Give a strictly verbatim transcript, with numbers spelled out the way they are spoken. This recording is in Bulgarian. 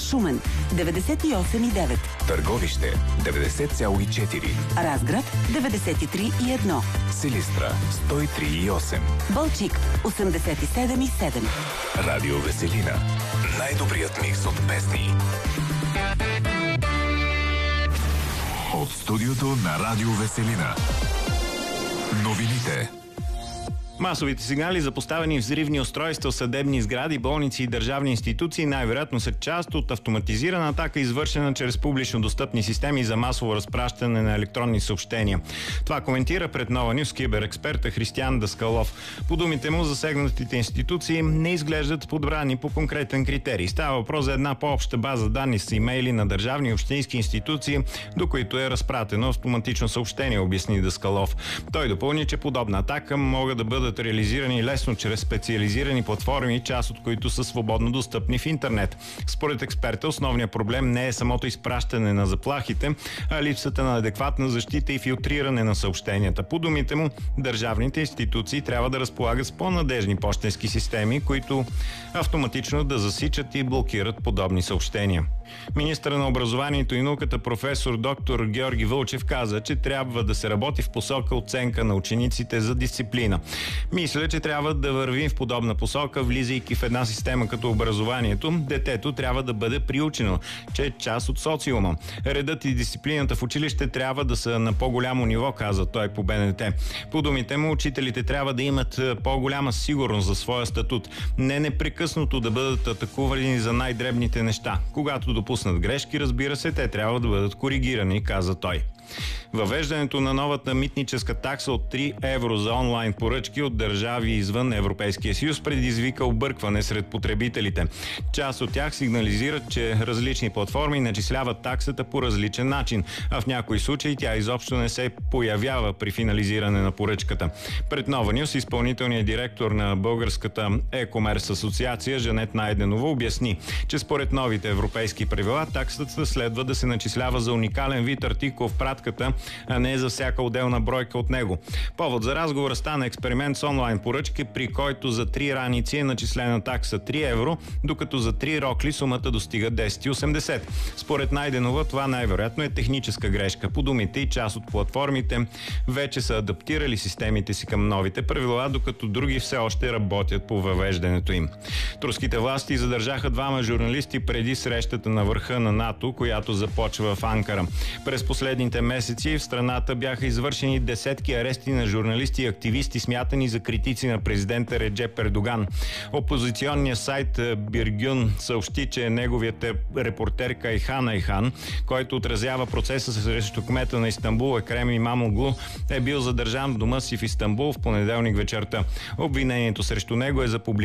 Шумен деветдесет и осем и девет, Търговище деветдесет цяло и четири, Разград деветдесет и три и едно, Силистра сто и три и осем, Балчик осемдесет и седем и седем. Радио Веселина. Най-добрият микс от песни. От студиото на Радио Веселина. Новините. Масовите сигнали за поставени взривни устройства, съдебни сгради, болници и държавни институции най-вероятно са част от автоматизирана атака, извършена чрез публично достъпни системи за масово разпращане на електронни съобщения. Това коментира пред Нова Нюс киберексперта Християн Даскалов. По думите му, засегнатите институции не изглеждат подбрани по конкретен критерий. Става въпрос за една по-обща база данни с имейли на държавни и общински институции, до които е разпратено автоматично съобщение, обясни Даскалов. Той допълни, че подобна атака могат да бъдат реализирани лесно чрез специализирани платформи, част от които са свободно достъпни в интернет. Според експерта, основният проблем не е самото изпращане на заплахите, а липсата на адекватна защита и филтриране на съобщенията. По думите му, държавните институции трябва да разполагат с по-надежни пощенски системи, които автоматично да засичат и блокират подобни съобщения. Министърът на образованието и науката професор доктор Георги Вълчев каза, че трябва да се работи в посока оценка на учениците за дисциплина. Мисля, че трябва да вървим в подобна посока, влизайки в една система като образованието. Детето трябва да бъде приучено, че е част от социума. Редът и дисциплината в училище трябва да са на по-голямо ниво, каза той по Б Н Т. По думите му, учителите трябва да имат по-голяма сигурност за своя статут. Не непрекъснато да бъдат атакувани за най-дребните неща. Когато допуснат грешки, разбира се, те трябва да бъдат коригирани, каза той. Въвеждането на новата митническа такса от три евро за онлайн поръчки от държави извън Европейския съюз предизвика объркване сред потребителите. Част от тях сигнализират, че различни платформи начисляват таксата по различен начин, а в някои случаи тя изобщо не се появява при финализиране на поръчката. Пред Нова Нюс изпълнителният директор на Българската e-commerce асоциация Жанет Найденова обясни, че според новите европейски правила таксата следва да се начислява за уникален вид артикул в пратката, а не за всяка отделна бройка от него. Повод за разговора стана експеримент с онлайн поръчки, при който за три раници е начислена такса три евро, докато за три рокли сумата достига десет и осемдесет. Според Найденова това най-вероятно е техническа грешка. По думите и част от платформите вече са адаптирали системите си към новите правила, докато други все още работят по въвеждането им. Турските власти задържаха двама журналисти преди срещата на върха на НАТО, която започва в Анкара. През последните месеци в страната бяха извършени десетки арести на журналисти и активисти, смятани за критици на президента Реджеп Ердоган. Опозиционният сайт Биргюн съобщи, че неговият репортер Кайхан Айхан, който отразява процеса срещу кмета на Истанбул Екрем Имамоглу, е бил задържан в дома си в Истанбул в понеделник вечерта. Обвинението срещу него е за публикация